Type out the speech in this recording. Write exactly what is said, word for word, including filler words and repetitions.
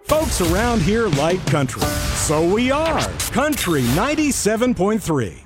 Folks around here like country. So we are Country ninety-seven point three.